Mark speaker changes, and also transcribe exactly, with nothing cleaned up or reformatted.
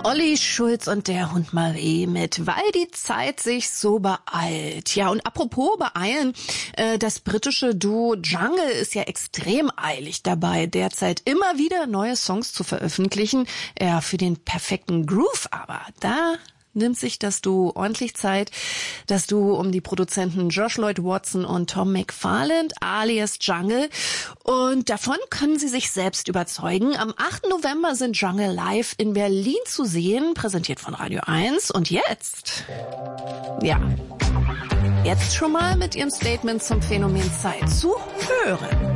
Speaker 1: Olli Schulz und der Hund Marie mit Weil die Zeit sich so beeilt. Ja, und apropos beeilen, äh, das britische Duo Jungle ist ja extrem eilig dabei, derzeit immer wieder neue Songs zu veröffentlichen. Ja, für den perfekten Groove aber, da nimmt sich das Duo ordentlich Zeit. Das Duo um die Produzenten Josh Lloyd Watson und Tom McFarland alias Jungle. Und davon können sie sich selbst überzeugen. Am achten November sind Jungle live in Berlin zu sehen, präsentiert von Radio eins. Und jetzt, ja, jetzt schon mal mit ihrem Statement zum Phänomen Zeit zu hören.